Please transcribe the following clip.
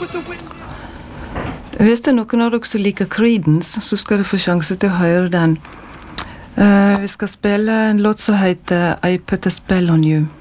Hvis det noen av dere som liker Creedence, så skal dere få sjanse til å høre den. Vi skal spille en låt som heter I Put a Spell on You.